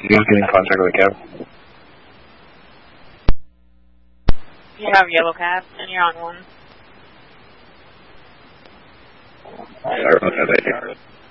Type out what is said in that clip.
You want to get in contact with the cab? You have yellow cab, and you're on 1. Sorry about that, I did.